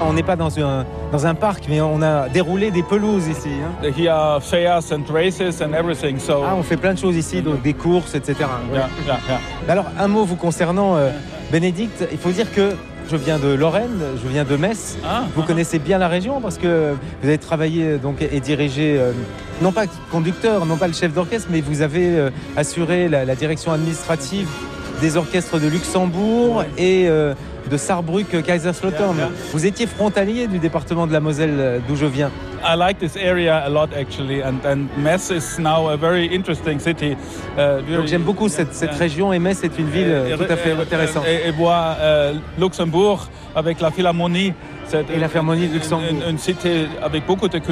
On n'est pas dans un parc, mais on a déroulé des pelouses ici. Hein. Here are fairs and races and everything. So on fait plein de choses ici, donc des courses, etc. Ouais. Yeah. Alors, un mot vous concernant, Bénédicte. Il faut dire que je viens de Lorraine, je viens de Metz. Vous connaissez bien la région parce que vous avez travaillé donc, et dirigé, non pas conducteur, non pas le chef d'orchestre, mais vous avez assuré la direction administrative des orchestres de Luxembourg et de Saarbrück, Kaiserslautern. Yeah. Vous étiez frontalier du département de la Moselle d'où je viens. I like this area a lot actually, and Metz is now a very interesting city. Donc j'aime beaucoup cette région et Metz est une ville tout à fait intéressante. Et voir Luxembourg avec la Philharmonie. Et la Philharmonie de Luxembourg. Une cité avec beaucoup de